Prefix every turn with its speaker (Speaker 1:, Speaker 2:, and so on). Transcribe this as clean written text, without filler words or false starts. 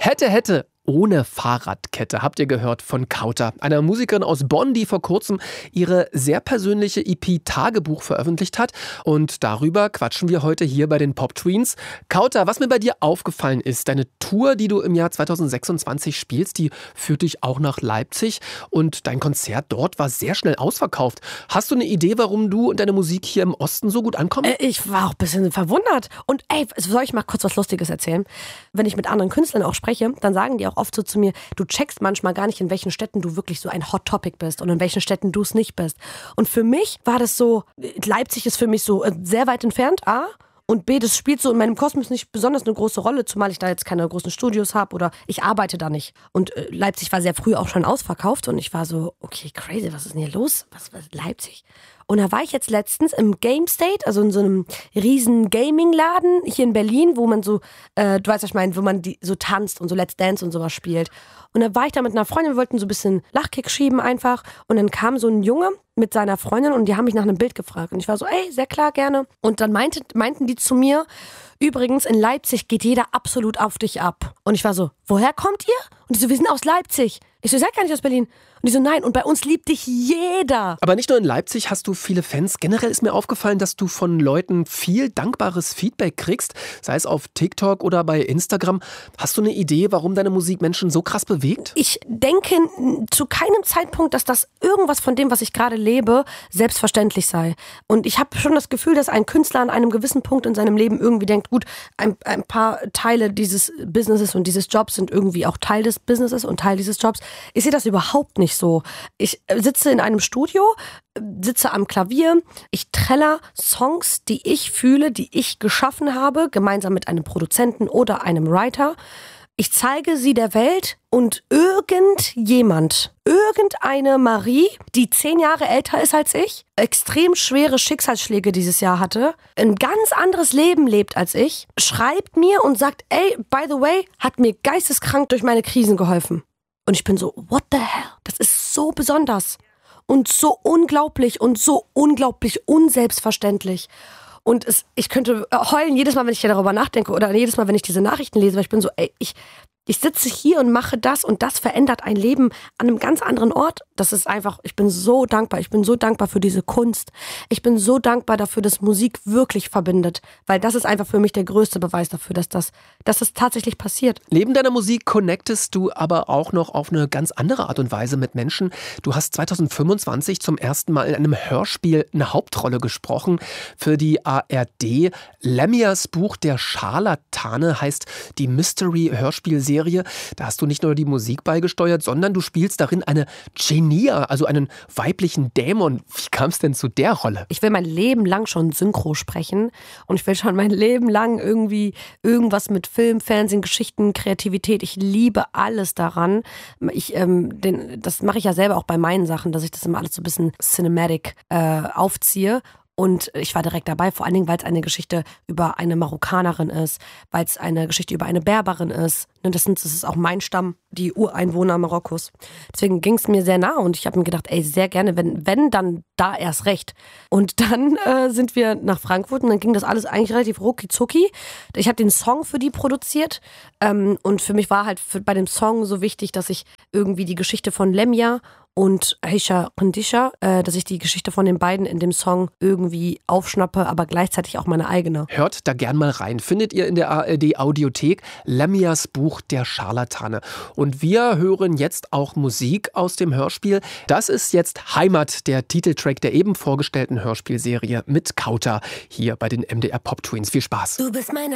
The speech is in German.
Speaker 1: Hätte. Ohne Fahrradkette, habt ihr gehört von Kauter, einer Musikerin aus Bonn, die vor kurzem ihre sehr persönliche EP Tagebuch veröffentlicht hat. Und darüber quatschen wir heute hier bei den Pop-Tweens. Kauter, was mir bei dir aufgefallen ist, deine Tour, die du im Jahr 2026 spielst, die führt dich auch nach Leipzig. Und dein Konzert dort war sehr schnell ausverkauft. Hast du eine Idee, warum du und deine Musik hier im Osten so gut ankommen?
Speaker 2: Ich war auch ein bisschen verwundert. Und soll ich mal kurz was Lustiges erzählen? Wenn ich mit anderen Künstlern auch spreche, dann sagen die auch oft so zu mir, du checkst manchmal gar nicht, in welchen Städten du wirklich so ein Hot Topic bist und in welchen Städten du es nicht bist. Und für mich war das so, Leipzig ist für mich so sehr weit entfernt, A, und B, das spielt so in meinem Kosmos nicht besonders eine große Rolle, zumal ich da jetzt keine großen Studios habe oder ich arbeite da nicht. Und Leipzig war sehr früh auch schon ausverkauft und ich war so, okay, crazy, was ist denn hier los? Was Leipzig? Und da war ich jetzt letztens im Game State, also in so einem riesen Gaming-Laden hier in Berlin, wo man so, du weißt, was ich meine, wo man so tanzt und so Let's Dance und sowas spielt. Und da war ich da mit einer Freundin, wir wollten so ein bisschen Lachkick schieben einfach. Und dann kam so ein Junge mit seiner Freundin und die haben mich nach einem Bild gefragt. Und ich war so, ey, sehr klar, gerne. Und dann meinten die zu mir, übrigens, in Leipzig geht jeder absolut auf dich ab. Und ich war so, woher kommt ihr? Und die so, wir sind aus Leipzig. Ich so, ihr seid gar nicht aus Berlin. Und die so, nein, und bei uns liebt dich jeder.
Speaker 1: Aber nicht nur in Leipzig hast du viele Fans. Generell ist mir aufgefallen, dass du von Leuten viel dankbares Feedback kriegst, sei es auf TikTok oder bei Instagram. Hast du eine Idee, warum deine Musik Menschen so krass bewegt?
Speaker 2: Ich denke zu keinem Zeitpunkt, dass das irgendwas von dem, was ich gerade lebe, selbstverständlich sei. Und ich habe schon das Gefühl, dass ein Künstler an einem gewissen Punkt in seinem Leben irgendwie denkt, gut, ein paar Teile dieses Businesses und dieses Jobs sind irgendwie auch Teil des Businesses und Teil dieses Jobs. Ich sehe das überhaupt nicht so. Ich sitze in einem Studio, sitze am Klavier, ich träller Songs, die ich fühle, die ich geschaffen habe, gemeinsam mit einem Produzenten oder einem Writer. Ich zeige sie der Welt und irgendeine Marie, die 10 Jahre älter ist als ich, extrem schwere Schicksalsschläge dieses Jahr hatte, ein ganz anderes Leben lebt als ich, schreibt mir und sagt, ey, by the way, hat mir geisteskrank durch meine Krisen geholfen. Und ich bin so, what the hell? Das ist so besonders und so unglaublich unselbstverständlich. Und ich könnte heulen jedes Mal, wenn ich darüber nachdenke oder jedes Mal, wenn ich diese Nachrichten lese, weil ich bin so, ey, ich sitze hier und mache das und das verändert ein Leben an einem ganz anderen Ort. Das ist einfach, ich bin so dankbar. Ich bin so dankbar für diese Kunst. Ich bin so dankbar dafür, dass Musik wirklich verbindet. Weil das ist einfach für mich der größte Beweis dafür, dass das tatsächlich passiert.
Speaker 1: Neben deiner Musik connectest du aber auch noch auf eine ganz andere Art und Weise mit Menschen. Du hast 2025 zum ersten Mal in einem Hörspiel eine Hauptrolle gesprochen für die ARD. Lemmias Buch Der Scharlatane heißt die Mystery-Hörspielserie. Da hast du nicht nur die Musik beigesteuert, sondern du spielst darin eine Genia, also einen weiblichen Dämon. Wie kam es denn zu der Rolle?
Speaker 2: Ich will mein Leben lang schon Synchro sprechen und ich will schon mein Leben lang irgendwie irgendwas mit Film, Fernsehen, Geschichten, Kreativität. Ich liebe alles daran. Das mache ich ja selber auch bei meinen Sachen, dass ich das immer alles so ein bisschen cinematic aufziehe. Und ich war direkt dabei, vor allen Dingen, weil es eine Geschichte über eine Marokkanerin ist, weil es eine Geschichte über eine Berberin ist. Das ist auch mein Stamm, die Ureinwohner Marokkos. Deswegen ging es mir sehr nah und ich habe mir gedacht, ey, sehr gerne, wenn dann da erst recht. Und dann sind wir nach Frankfurt und dann ging das alles eigentlich relativ rucki-zucki. Ich habe den Song für die produziert und für mich war halt bei dem Song so wichtig, dass ich irgendwie die Geschichte von Lemia und Aisha Kundisha, dass ich die Geschichte von den beiden in dem Song irgendwie aufschnappe, aber gleichzeitig auch meine eigene.
Speaker 1: Hört da gern mal rein. Findet ihr in der ARD Audiothek Lemmias Buch Der Scharlatane. Und wir hören jetzt auch Musik aus dem Hörspiel. Das ist jetzt Heimat, der Titeltrack der eben vorgestellten Hörspielserie mit Kauter hier bei den MDR Pop Tweens. Viel Spaß.
Speaker 2: Du bist meine